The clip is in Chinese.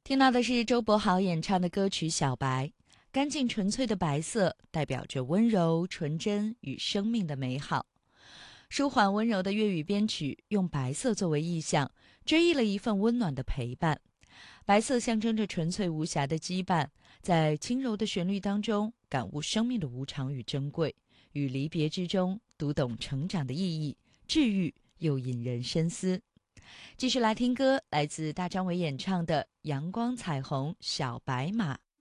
听到的是周柏豪演唱的歌曲《小白》，干净纯粹的白色代表着温柔、纯真与生命的美好。舒缓温柔的粤语编曲，用白色作为意象，追忆了一份温暖的陪伴。白色象征着纯粹无瑕的羁绊，在轻柔的旋律当中，感悟生命的无常与珍贵，与离别之中读懂成长的意义，治愈又引人深思。继续来听歌，来自大张伟演唱的《阳光彩虹小白马》。